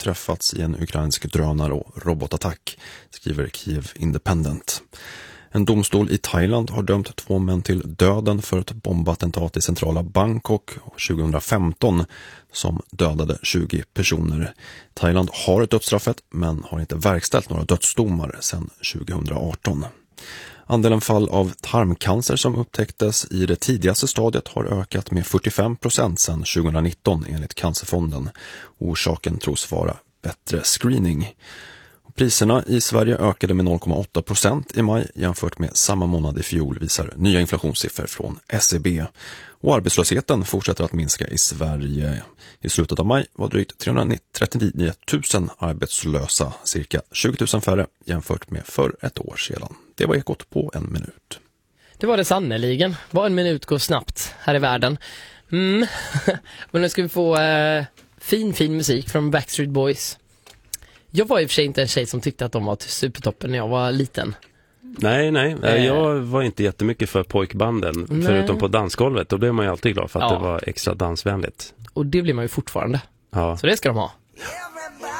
träffats i en ukrainsk drönar- och robotattack, skriver Kiev Independent. En domstol i Thailand har dömt 2 män till döden för ett bombattentat i centrala Bangkok 2015 som dödade 20 personer. Thailand har ett dödsstraffet men har inte verkställt några dödsdomar sedan 2018. Andelen fall av tarmcancer som upptäcktes i det tidigaste stadiet har ökat med 45% sedan 2019 enligt Cancerfonden. Orsaken tros vara bättre screening. Priserna i Sverige ökade med 0,8% i maj jämfört med samma månad i fjol, visar nya inflationssiffror från SCB. Och arbetslösheten fortsätter att minska i Sverige. I slutet av maj var drygt 339 000 arbetslösa, cirka 20 000 färre jämfört med för ett år sedan. Det var Ekot på en minut. Det var det sannoliken. Bara en minut går snabbt här i världen. Och nu ska vi få fin musik från Backstreet Boys. Jag var i och för sig inte en tjej som tyckte att de var supertoppen när jag var liten. Nej, jag var inte jättemycket för pojkbanden, förutom på dansgolvet. Då blev man ju alltid glad för att det var extra dansvänligt. Och det blir man ju fortfarande. Ja. Så det ska de ha.